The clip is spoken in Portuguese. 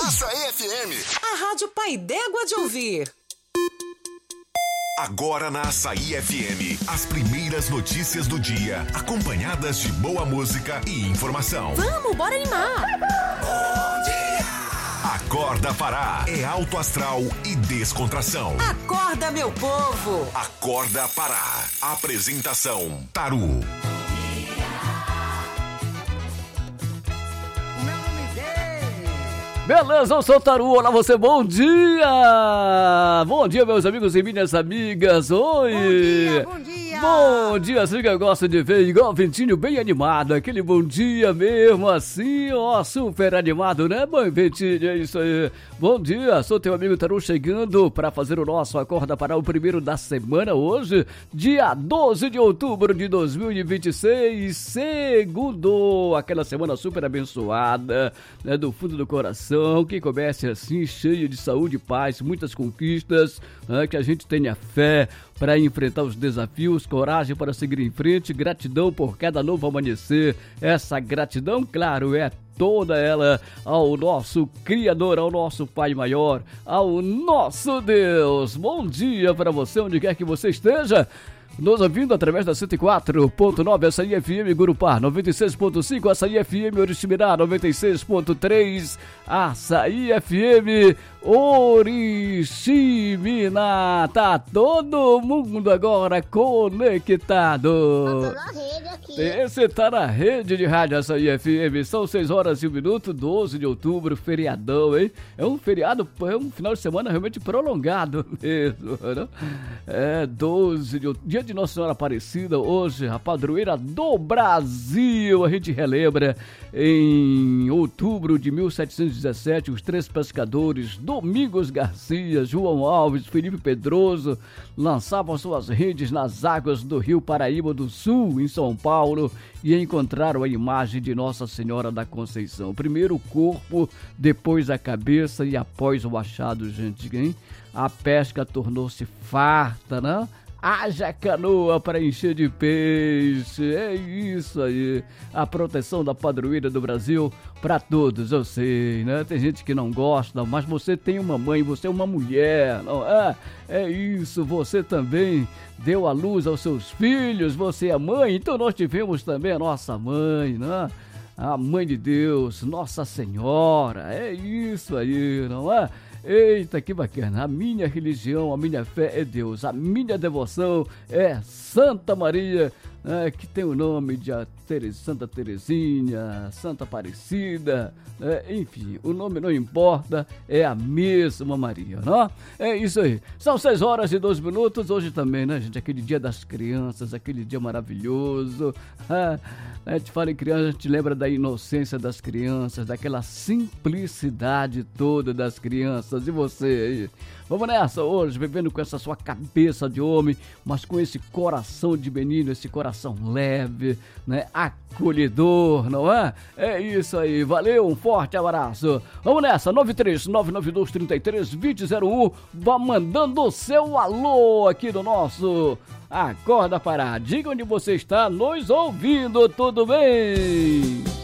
Açaí FM. A Rádio Pai d'Égua de ouvir. Agora na Açaí FM, as primeiras notícias do dia, acompanhadas de boa música e informação. Vamos, bora animar! Bom dia! Acorda Pará, é alto astral e descontração. Acorda, meu povo! Acorda Pará, apresentação Taru. Beleza, eu sou o Taru, olá você, bom dia! Bom dia, meus amigos e minhas amigas, oi! Bom dia, bom dia! Bom dia, assim que eu gosto de ver, igual o ventinho bem animado, aquele bom dia mesmo, assim, ó, super animado, né, bom ventinho, é isso aí. Bom dia, sou teu amigo Taru chegando para fazer o nosso Acorda Pará, o primeiro da semana hoje, dia 12 de outubro de 2026, segundo, aquela semana super abençoada, né, do fundo do coração. Que comece assim, cheio de saúde e paz, muitas conquistas, né, que a gente tenha fé para enfrentar os desafios, coragem para seguir em frente, gratidão por cada novo amanhecer. Essa gratidão, claro, é toda ela ao nosso Criador, ao nosso Pai Maior, ao nosso Deus. Bom dia para você, onde quer que você esteja. Nos ouvindo através da 104.9 Açaí FM Gurupá, 96.5 Açaí FM Oriximiná, 96.3 Açaí FM Oriximiná. Tá todo mundo agora conectado. Eu tô na rede aqui. Esse tá na rede de rádio Açaí FM. São 6 horas e 1 minuto, 12 de outubro, feriadão, hein? É um feriado, é um final de semana realmente prolongado mesmo, né? É 12 de outubro, dia de Nossa Senhora Aparecida, hoje, a padroeira do Brasil. A gente relembra em outubro de 1717, os três pescadores, Domingos Garcia, João Alves, Felipe Pedroso, lançavam suas redes nas águas do Rio Paraíba do Sul, em São Paulo, e encontraram a imagem de Nossa Senhora da Conceição. Primeiro o corpo, depois a cabeça e após o achado, gente, hein? A pesca tornou-se farta, né? Haja canoa para encher de peixe, é isso aí, a proteção da padroeira do Brasil para todos, eu sei, né? Tem gente que não gosta, mas você tem uma mãe, você é uma mulher, não é? É isso, você também deu a luz aos seus filhos, você é mãe, então nós tivemos também a nossa mãe, né? A mãe de Deus, Nossa Senhora, é isso aí, não é? Eita, que bacana, a minha religião, a minha fé é Deus, a minha devoção é Santa Maria, né, que tem o nome de Santa Teresinha, Santa Aparecida, enfim, o nome não importa, é a mesma Maria, não? É isso aí, são 6 horas e 12 minutos, hoje também, né, gente, aquele dia das crianças, aquele dia maravilhoso, a gente fala em criança, a gente lembra da inocência das crianças, daquela simplicidade toda das crianças. E você aí? Vamos nessa hoje, vivendo com essa sua cabeça de homem, mas com esse coração de menino, esse coração leve, né? Acolhedor, não é? É isso aí, valeu, um forte abraço. Vamos nessa, 93992332001, vá mandando o seu alô aqui no nosso Acorda Pará. Diga onde você está nos ouvindo, tudo bem?